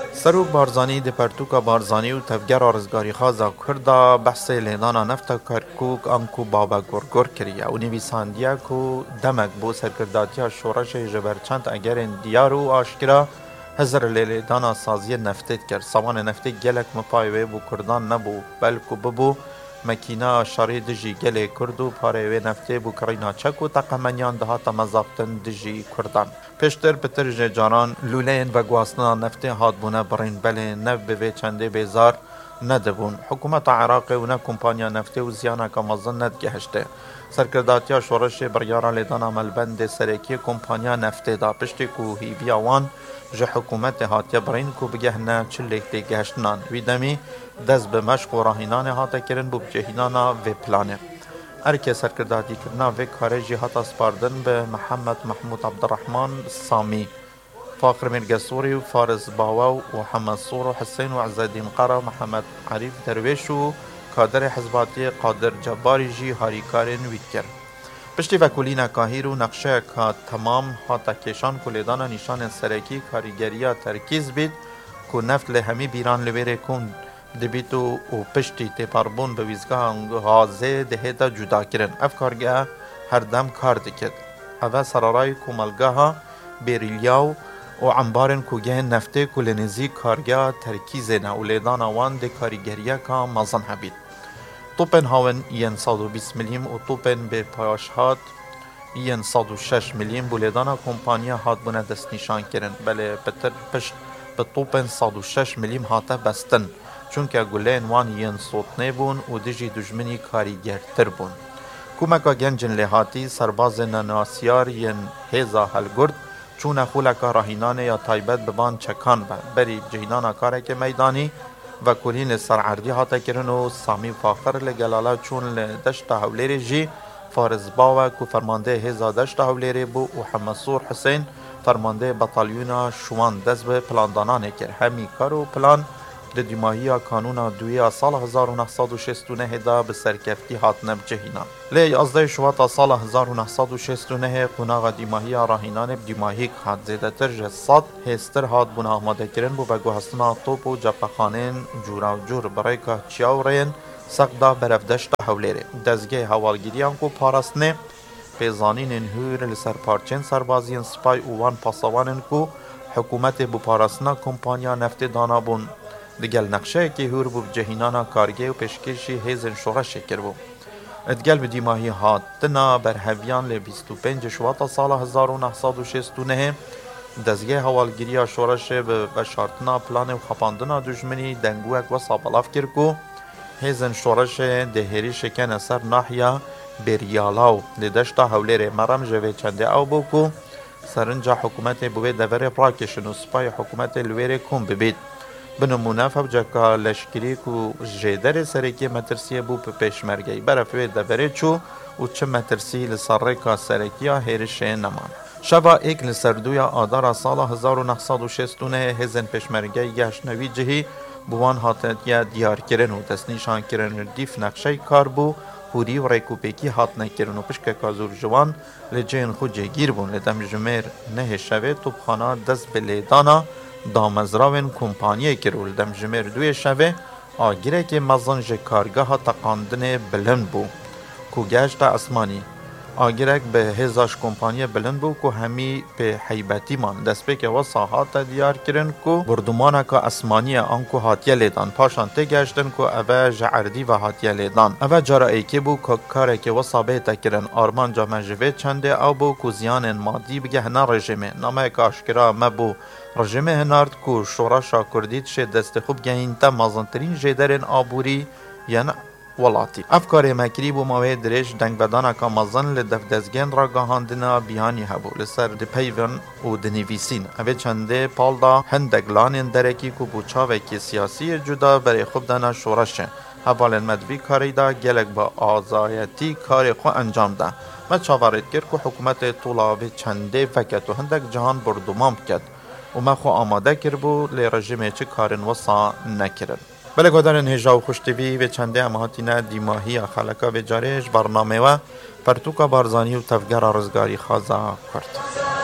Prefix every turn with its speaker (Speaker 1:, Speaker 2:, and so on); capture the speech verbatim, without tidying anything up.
Speaker 1: سروک بارزانی د پرتوکا بارزانی و تفگر آرزگاری خازا کردا بحث لیدانا نفتا کرکوک انکو بابا گرگر کریه و نویساندیا کو دمک بو سرکرداتیا شورش جبرچند اگرین دیارو آشکرا هزر لیدانا سازی نفتید کرد. سامان نفتی گلک مپایوه بو کردان نبو بلکو ببو مکینا شاری دجی گلی کردو پاروه نفتی بو کرینا چکو تقمنیان دهاتا مزاقتن دجی کردان. پیشتر پتر جاران لولین و گواسنا نفتی هات بونه برین بله نف به چنده بیزار ندبون. حکومت عراق و نه کمپانیا نفتی و زیانه که مزن ندگهشته. سرکرداتیا شورش بریارا لیدان عملبند سرکی کمپانیا نفتی دا پشتی کو هیوی آوان جه حکومت هاتیا برین کو بگهنه چلیک دیگهشتنان ویدمی دست به مشق و راهینان هاتا کرن بو بجهینانا و پلانه. ارکه سرکرداتی کرنا و کاره جهات سپاردن به محمد محمود عبدالرحمن سامی، فاخر مرگسوری و فارز باوا و حمد صور و حسین و عزالدین قرا محمد عریف درویش و کادر حزباتی قادر جباری جی هاریکارین ویکر. پشتی وکولین کاهیر و نقشه که تمام هاتا کشان کلیدان نشان سرکی کاریگریا ترکیز بید که نفت لهمی بیران لبیره کن دبیتو و پشتی تپاربون به ویزگاه غازه دهیتا جدا کرن. اف کارگاه هر دم کار دکد. اوه سرارای کمالگاه بیریلیاو و عمبارن کوگه نفته کلنزی کارگاه ترکیزه نه و لیدان آوان ده کاریگریه که مزن هبید. توپن هاون ین صد و بیست میلیم و توپن به پایاش هات ین صد و شش میلیم بولیدان کمپانیا هات بونه دست نشان کرن. بله پتر پشت به توپن صد و شش میلیم هاته بستن چونکه گلین وان ین صوتنه بون و دیجی دجمنی کاریگرتر بون. کومکا گنجن لحاتی سرباز نناسیار ین هیزا هلگرد چون خولکا راهینان یا تایبت ببان چکان با بری جهینان کارک میدانی و کلین سرعردی هاتا کرن و سامی فاخر لگلالا چون لدشت هولیر جی فارز باوه که فرمانده هیزا دشت هولیر بو و حمصور حسین فرمانده بطالیونا شوان دست به پلاندانانه کر. همی کار و پلان د دیماهی کانون دوی سال هزار و نهصد و شصت و نه دا به سرکفتی هات نب جهینا. لی ازده شوات سال هزار و نهصد و شصت و نه قناغ دیماهی راهینان دیماهی هات زیده تر جساد هستر هات بنا آماده کرن بو بگو هستنا توپ و جپخانین جورا و جور برای که چیاو رین سقدا برفدشت حولیره. دزگه حوالگیریان کو پارستنه پیزانین هور لسر پارچین سربازین سپای اوان پاسوانن کو حکومت بو پارستنا کمپانیا نفت دانا بون دگل نقشه که هور بو جهینانا کارگه و پیشکشی هیزن شورش شکر بو. ادگل بدی ماهی هات تنا بر هفیان لی بیست و پنج شوات سال هزار و نهصد و شصت و نه دزگه حوالگیری شورش به بشارتنا پلان و خپاندنا دجمنی دنگوک و سابلاف کرکو هیزن شورش دهری شکن اثر ناحیا بریالاو لدشتا حولیر مرم جوه چنده او بوکو سرنجا حکومت بوی دوره پراکشن و سپای حکومت لویر کن ببید. بنمونه فوجکا لشکری کو جدر سرکی مترسی بو په پیشمرگی برفوی دبره چو و چه مترسی لسرکا سرکی هیرشه نمان. شبا ایک لسردویا آدار سال هزار و نهصد و شصت و نه هزن پیشمرگی گشنوی جهی بوان هاتن یا دیار کرن و دست نشان کرن دیف نقشه کار بو هوری و ریکوپیکی هات نکرن و پشک کازور جوان لجین خود جگیر بون لدم جمیر نه شوه توبخانه دست به لیدانا دامزراون کمپانیه کرول دم جمیر دوی شوه آگیره که مزنج کارگاه تقاندن بلند بو کو گشت اسمانی آگیرک به هزاش کمپانیه بلند بو که همی به حیبتی من دست به که و ساحات دیار کرن که بردمانه که اسمانیه آنکو هاتیه لیدان پاشان تی گشتن که اوه جعردی و هاتیه لیدان اوه جارا ایکی بو که کاره که و ثابته کرن آرمان جا مجوه چنده او بو که زیان مادی بگه هنه رژیمه نامه که اشکرا مبو رژیمه هنارد که شوراشا کردید شه دست خوب گهین تا مازنترین جدرین آبوری یعنی ولاتی. افکار مکری بو ماوی درش دنگ بدانا که مزن لدف دزگین را گاهاندنا بیانی هبو لسر دی پیون و دنویسین اوه چنده پال دا هندگ لانین درکی که بو چاوه که سیاسی جدا برای خوب دانا شورشه هبالن مدوی کاری دا گلک با آزایتی کاری خو انجام ده ما چاورید کرد که حکومت طولاوی چنده فکت و هندگ جهان بردومام کد و ما خو آماده کرد بو لی رژیمه چه کارن وصا نکرن. بله گودارن هجا و خوشتوی و چنده امهاتینا دیماهی خلقا و جارش برنامه و پرتوکا بارزانی و تفگر رزگاری خوازا کرد.